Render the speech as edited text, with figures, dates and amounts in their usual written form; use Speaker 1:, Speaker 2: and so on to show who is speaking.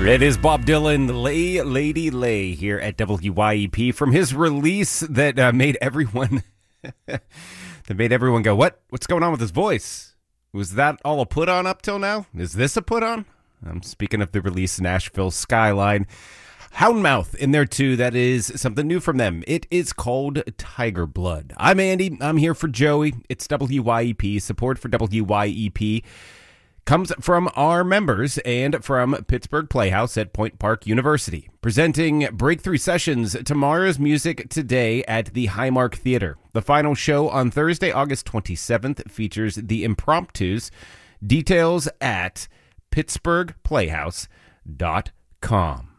Speaker 1: It is Bob Dylan, Lay Lady Lay, here at WYEP from his release that made everyone go, what? What's going on with his voice? Was that all a put on up till now? Is this a put on? I'm speaking of the release Nashville Skyline. Houndmouth in there too. That is something new from them. It is called Tiger Blood. I'm Andy. I'm here for Joey. It's WYEP. Support for WYEP comes from our members and from Pittsburgh Playhouse at Point Park University. Presenting Breakthrough Sessions, Tomorrow's Music Today at the Highmark Theater. The final show on Thursday, August 27th features the Impromptus. Details at pittsburghplayhouse.com.